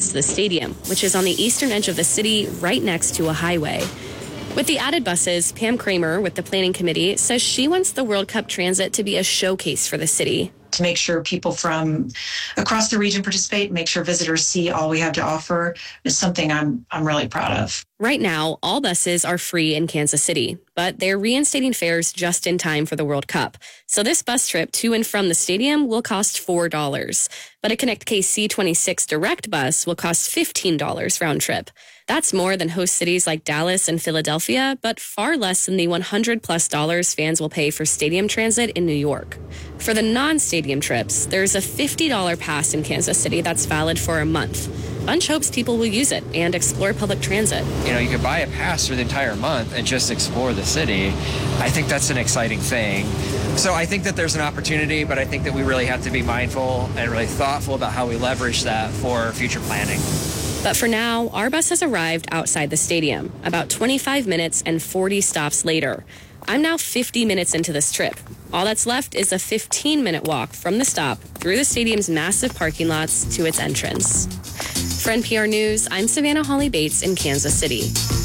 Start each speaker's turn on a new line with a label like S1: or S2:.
S1: to the stadium, which is on the eastern edge of the city right next to a highway. With the added buses, Pam Kramer with the planning committee says she wants the World Cup Transit to be a showcase for the city.
S2: To make sure people from across the region participate, make sure visitors see all we have to offer is something I'm really proud of.
S1: Right now, all buses are free in Kansas City, but they're reinstating fares just in time for the World Cup. So this bus trip to and from the stadium will cost $4, but a Connect KC 26 direct bus will cost $15 round trip. That's more than host cities like Dallas and Philadelphia, but far less than the $100+ fans will pay for stadium transit in New York. For the non-stadium trips, there's a $50 pass in Kansas City that's valid for a month. Bunch hopes people will use it and explore public transit.
S3: You could buy a pass for the entire month and just explore the city. I think that's an exciting thing. So I think that there's an opportunity, but I think that we really have to be mindful and really thoughtful about how we leverage that for future planning.
S1: But for now, our bus has arrived outside the stadium, about 25 minutes and 40 stops later. I'm now 50 minutes into this trip. All that's left is a 15-minute walk from the stop through the stadium's massive parking lots to its entrance. For NPR News, I'm Savannah Hawley Bates in Kansas City.